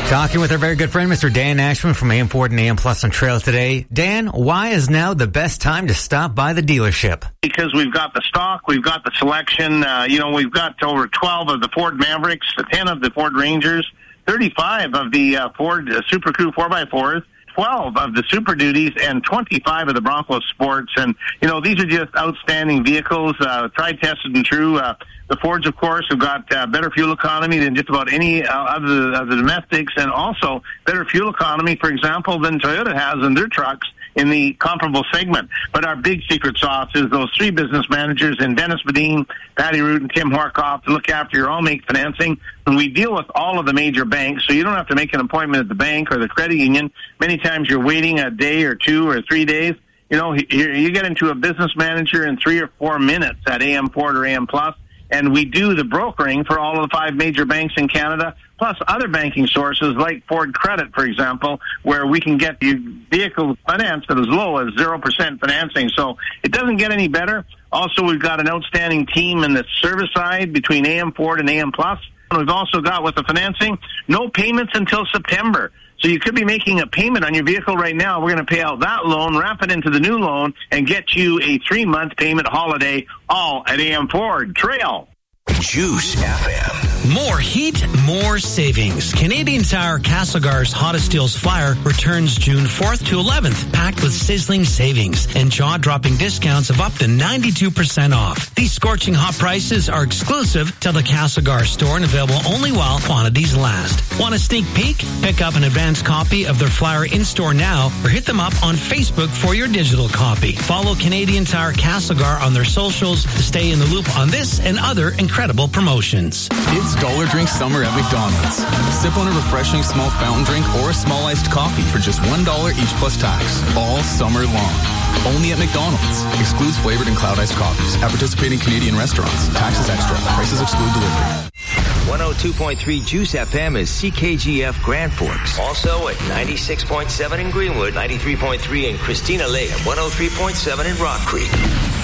Talking with our very good friend, Mr. Dan Ashman from AM Ford and AM Plus on Trail today. Dan, why is now the best time to stop by the dealership? Because we've got the stock, we've got the selection. We've got over 12 of the Ford Mavericks, 10 of the Ford Rangers, 35 of the Ford Super Crew 4x4s, 12 of the Super Duties, and 25 of the Bronco Sports. And, these are just outstanding vehicles, tried, tested, and true. The Fords, of course, have got better fuel economy than just about any of the domestics, and also better fuel economy, for example, than Toyota has in their trucks in the comparable segment. But our big secret sauce is those three business managers in Dennis Badin, Patty Root, and Tim Horkoff to look after your all-make financing. And we deal with all of the major banks, so you don't have to make an appointment at the bank or the credit union. Many times you're waiting a day or 2 or 3 days. You get into a business manager in 3 or 4 minutes at AM Ford or AM Plus. And we do the brokering for all of the 5 major banks in Canada, plus other banking sources like Ford Credit, for example, where we can get your vehicle financed at as low as 0% financing. So it doesn't get any better. Also, we've got an outstanding team in the service side between AM Ford and AM Plus. And we've also got, with the financing, no payments until September. So you could be making a payment on your vehicle right now. We're going to pay out that loan, wrap it into the new loan, and get you a 3-month payment holiday, all at AM Ford. Trail. Juice FM. More heat, more savings. Canadian Tire Castlegar's Hottest Deals Flyer returns June 4th to 11th, packed with sizzling savings and jaw-dropping discounts of up to 92% off. These scorching hot prices are exclusive to the Castlegar store and available only while quantities last. Want a sneak peek? Pick up an advanced copy of their flyer in-store now or hit them up on Facebook for your digital copy. Follow Canadian Tire Castlegar on their socials to stay in the loop on this and other incredible promotions. It's Dollar Drink Summer at McDonald's. Sip on a refreshing small fountain drink or a small iced coffee for just $1 each plus tax, all summer long. Only at McDonald's. Excludes flavored and cloud iced coffees at participating Canadian restaurants. Taxes extra. Prices exclude delivery. 102.3 Juice FM is CKGF Grand Forks. Also at 96.7 in Greenwood, 93.3 in Christina Lake, 103.7 in Rock Creek.